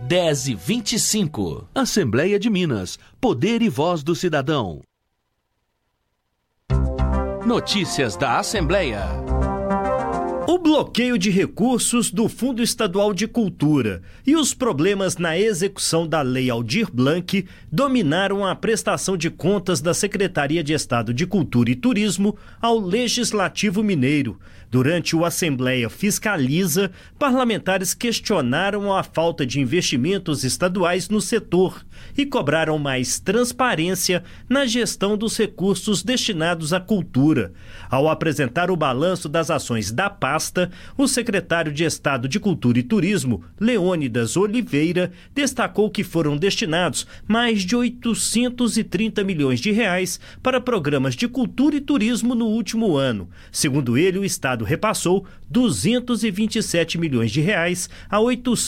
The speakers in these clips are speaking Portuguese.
10h25. Assembleia de Minas. Poder e voz do cidadão. Notícias da Assembleia. O bloqueio de recursos do Fundo Estadual de Cultura e os problemas na execução da Lei Aldir Blanc dominaram a prestação de contas da Secretaria de Estado de Cultura e Turismo ao Legislativo Mineiro. Durante o Assembleia Fiscaliza, parlamentares questionaram a falta de investimentos estaduais no setor e cobraram mais transparência na gestão dos recursos destinados à cultura. Ao apresentar o balanço das ações da pasta, o secretário de Estado de Cultura e Turismo, Leônidas Oliveira, destacou que foram destinados mais de 830 milhões de reais para programas de cultura e turismo no último ano. Segundo ele, o Estado repassou 227 milhões de reais a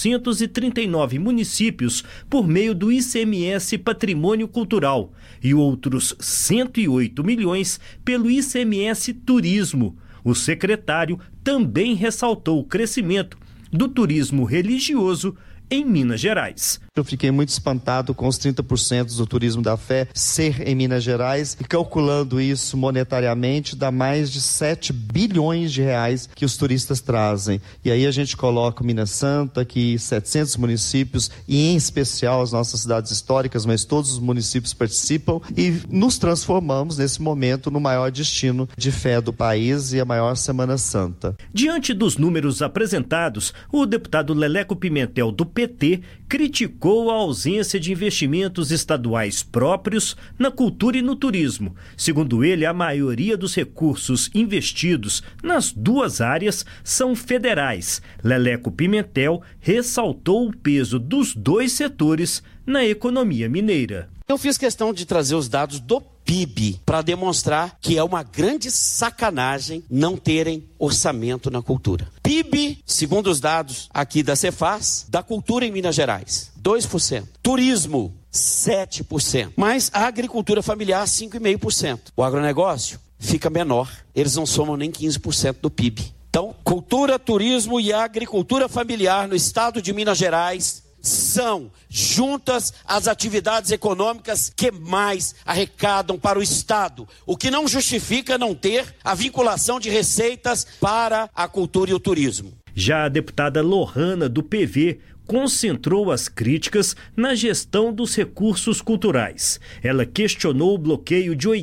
839 municípios por meio do ICMS Patrimônio Cultural e outros 108 milhões pelo ICMS Turismo. O secretário também ressaltou o crescimento do turismo religioso em Minas Gerais. Eu fiquei muito espantado com os 30% do turismo da fé ser em Minas Gerais e calculando isso monetariamente dá mais de 7 bilhões de reais que os turistas trazem. E aí a gente coloca Minas Santa, que 700 municípios e em especial as nossas cidades históricas, mas todos os municípios participam e nos transformamos nesse momento no maior destino de fé do país e a maior Semana Santa. Diante dos números apresentados, o deputado Leleco Pimentel do PT criticou a ausência de investimentos estaduais próprios na cultura e no turismo. Segundo ele, a maioria dos recursos investidos nas duas áreas são federais. Leleco Pimentel ressaltou o peso dos dois setores na economia mineira. Eu fiz questão de trazer os dados do PIB para demonstrar que é uma grande sacanagem não terem orçamento na cultura. PIB, segundo os dados aqui da Cefaz, da cultura em Minas Gerais, 2%. Turismo, 7%. Mas a agricultura familiar, 5,5%. O agronegócio fica menor. Eles não somam nem 15% do PIB. Então, cultura, turismo e agricultura familiar no estado de Minas Gerais são, juntas, as atividades econômicas que mais arrecadam para o Estado, o que não justifica não ter a vinculação de receitas para a cultura e o turismo. Já a deputada Lohana, do PV, concentrou as críticas na gestão dos recursos culturais. Ela questionou o bloqueio de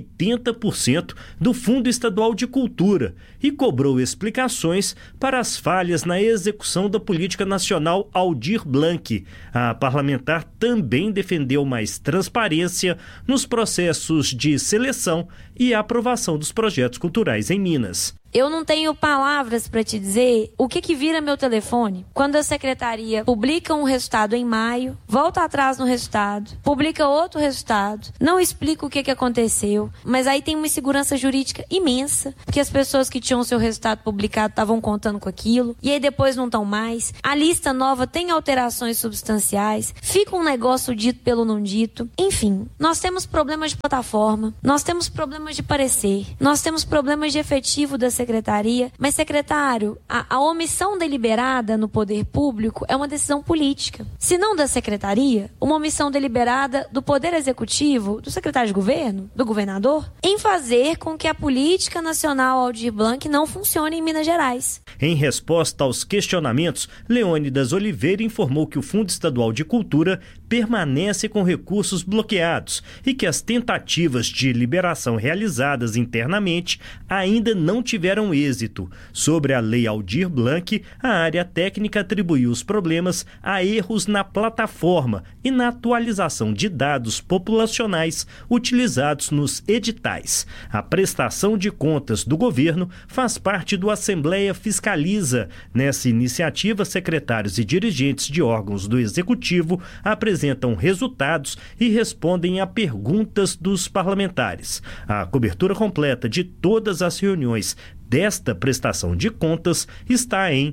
80% do Fundo Estadual de Cultura e cobrou explicações para as falhas na execução da Política Nacional Aldir Blanc. A parlamentar também defendeu mais transparência nos processos de seleção e aprovação dos projetos culturais em Minas. Eu não tenho palavras para te dizer o que vira meu telefone quando a secretaria publica um resultado em maio, volta atrás no resultado, publica outro resultado, não explica o que aconteceu, mas aí tem uma insegurança jurídica imensa, porque as pessoas que tinham seu resultado publicado estavam contando com aquilo, e aí depois não estão mais. A lista nova tem alterações substanciais, fica um negócio dito pelo não dito. Enfim, nós temos problemas de plataforma, nós temos problemas de parecer, nós temos problemas de efetivo da secretaria, mas secretário, a omissão deliberada no poder público é uma decisão política. Se não da secretaria, uma omissão deliberada do poder executivo, do secretário de governo, do governador, em fazer com que a política nacional Aldir Blanc não funcione em Minas Gerais. Em resposta aos questionamentos, Leônidas Oliveira informou que o Fundo Estadual de Cultura permanece com recursos bloqueados e que as tentativas de liberação realizadas internamente ainda não tiveram êxito. Sobre a Lei Aldir Blanc, a área técnica atribuiu os problemas a erros na plataforma e na atualização de dados populacionais utilizados nos editais. A prestação de contas do governo faz parte do Assembleia Fiscaliza. Nessa iniciativa, secretários e dirigentes de órgãos do Executivo apresentam resultados e respondem a perguntas dos parlamentares. A cobertura completa de todas as reuniões desta prestação de contas está em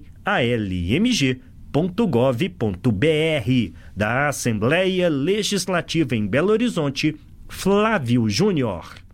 almg.gov.br. Da Assembleia Legislativa em Belo Horizonte, Flávio Júnior.